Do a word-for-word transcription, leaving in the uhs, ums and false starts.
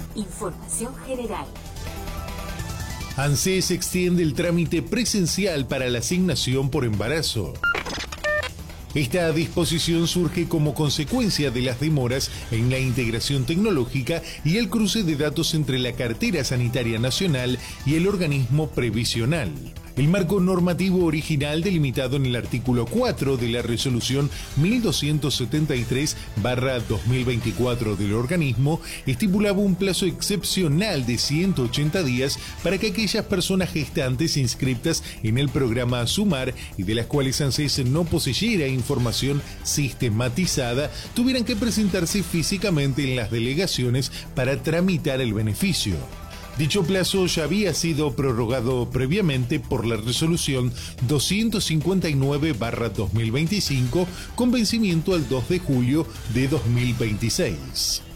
Información general. ANSES extiende el trámite presencial para la asignación por embarazo. Esta disposición surge como consecuencia de las demoras en la integración tecnológica y el cruce de datos entre la Cartera Sanitaria Nacional y el organismo previsional. El marco normativo original delimitado en el artículo cuatro de la resolución mil doscientos setenta y tres barra dos mil veinticuatro del organismo estipulaba un plazo excepcional de ciento ochenta días para que aquellas personas gestantes inscritas en el programa Sumar y de las cuales ANSES no poseyera información sistematizada tuvieran que presentarse físicamente en las delegaciones para tramitar el beneficio. Dicho plazo ya había sido prorrogado previamente por la resolución doscientos cincuenta y nueve barra dos mil veinticinco con vencimiento al dos de julio de dos mil veintiséis.